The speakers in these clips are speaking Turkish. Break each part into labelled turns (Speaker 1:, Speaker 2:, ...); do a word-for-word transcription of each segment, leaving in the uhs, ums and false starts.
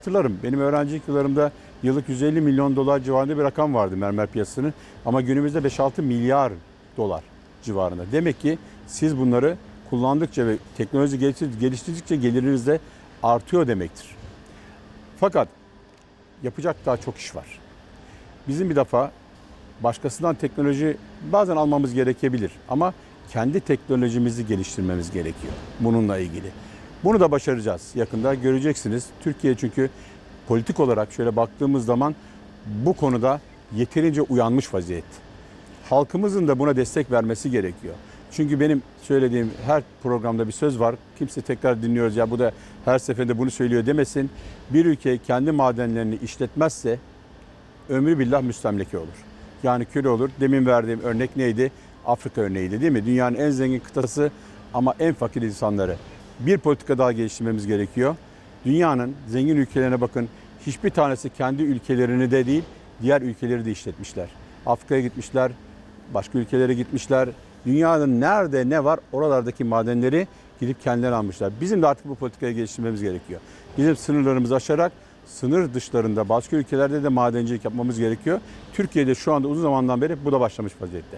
Speaker 1: Hatırlarım, benim öğrencilik yıllarımda yıllık yüz elli milyon dolar civarında bir rakam vardı mermer piyasasının. Ama günümüzde beş altı milyar dolar civarında. Demek ki siz bunları kullandıkça ve teknoloji geliştirdikçe geliriniz de artıyor demektir. Fakat yapacak daha çok iş var. Bizim bir defa başkasından teknoloji bazen almamız gerekebilir ama kendi teknolojimizi geliştirmemiz gerekiyor bununla ilgili. Bunu da başaracağız. Yakında göreceksiniz. Türkiye çünkü politik olarak şöyle baktığımız zaman bu konuda yeterince uyanmış vaziyette. Halkımızın da buna destek vermesi gerekiyor. Çünkü benim söylediğim her programda bir söz var. Kimse tekrar dinliyoruz ya bu da her seferinde bunu söylüyor demesin. Bir ülke kendi madenlerini işletmezse ömrü billah müstemleke olur. Yani köle olur. Demin verdiğim örnek neydi? Afrika örneğiydi değil mi? Dünyanın en zengin kıtası ama en fakir insanları. Bir politika daha geliştirmemiz gerekiyor. Dünyanın zengin ülkelerine bakın. Hiçbir tanesi kendi ülkelerini de değil, diğer ülkeleri de işletmişler. Afrika'ya gitmişler, başka ülkelere gitmişler. Dünyanın nerede ne var oralardaki madenleri gidip kendileri almışlar. Bizim de artık bu politikayı geliştirmemiz gerekiyor. Bizim sınırlarımızı aşarak sınır dışlarında başka ülkelerde de madencilik yapmamız gerekiyor. Türkiye'de şu anda uzun zamandan beri bu da başlamış vaziyette.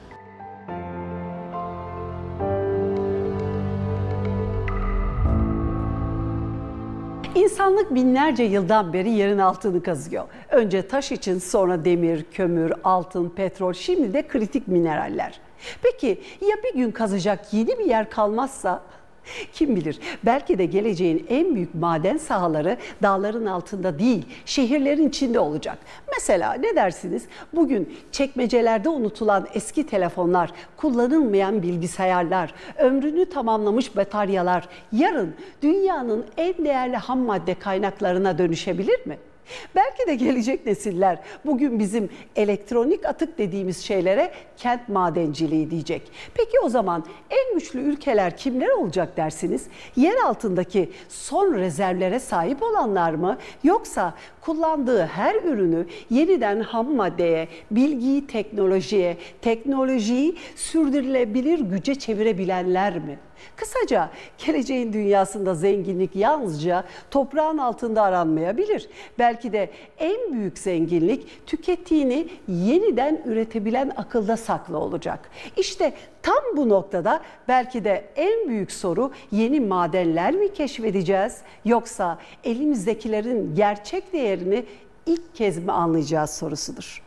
Speaker 2: İnsanlık binlerce yıldan beri yerin altını kazıyor. Önce taş için, sonra demir, kömür, altın, petrol, şimdi de kritik mineraller. Peki ya bir gün kazacak yeni bir yer kalmazsa? Kim bilir, belki de geleceğin en büyük maden sahaları dağların altında değil, şehirlerin içinde olacak. Mesela ne dersiniz? Bugün çekmecelerde unutulan eski telefonlar, kullanılmayan bilgisayarlar, ömrünü tamamlamış bataryalar yarın dünyanın en değerli ham madde kaynaklarına dönüşebilir mi? Belki de gelecek nesiller bugün bizim elektronik atık dediğimiz şeylere kent madenciliği diyecek. Peki o zaman en güçlü ülkeler kimler olacak dersiniz? Yer altındaki son rezervlere sahip olanlar mı? Yoksa kullandığı her ürünü yeniden ham maddeye, bilgiyi teknolojiye, teknolojiyi sürdürülebilir güce çevirebilenler mi? Kısaca geleceğin dünyasında zenginlik yalnızca toprağın altında aranmayabilir. Belki de en büyük zenginlik tükettiğini yeniden üretebilen akılda saklı olacak. İşte tam bu noktada belki de en büyük soru yeni madenler mi keşfedeceğiz yoksa elimizdekilerin gerçek değerini ilk kez mi anlayacağız sorusudur.